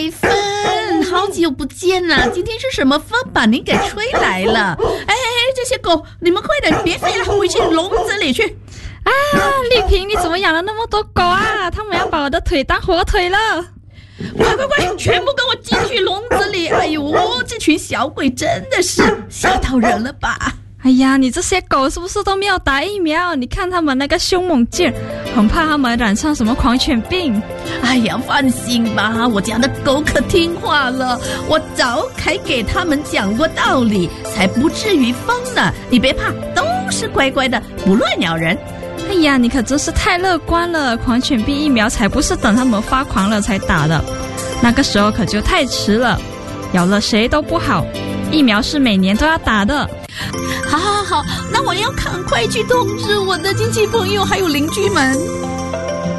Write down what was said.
美芬，好久不见了，今天是什么风把您给吹来了？哎，这些狗，你们快点别飞了，回去笼子里去。 啊，丽萍，你怎么养了那么多狗啊？他们要把我的腿当火腿了！ 快，全部跟我进去笼子里！哎呦，这群小鬼真的是吓到人了吧？ 哎呀，你这些狗是不是都没有打疫苗？你看他们那个凶猛劲，很怕他们染上什么狂犬病。 哎呀，放心吧，我家的狗可听话了，我早还给他们讲过道理，才不至于疯呢。你别怕，都是乖乖的，不乱咬人。 哎呀，你可真是太乐观了，狂犬病疫苗才不是等他们发狂了才打的，那个时候可就太迟了，咬了谁都不好，疫苗是每年都要打的。 好，那我要赶快去通知我的亲戚朋友还有邻居们。